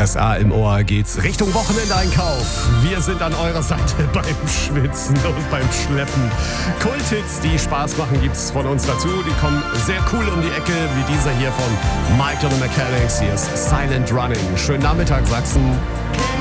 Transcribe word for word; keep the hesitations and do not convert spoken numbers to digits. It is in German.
S A im Ohr geht's Richtung Wochenendeinkauf. Wir sind an eurer Seite beim Schwitzen und beim Schleppen. Kulthits, die Spaß machen, gibt's von uns dazu. Die kommen sehr cool um die Ecke, wie dieser hier von Mike and the Mechanics. Hier ist Silent Running. Schönen Nachmittag, Sachsen.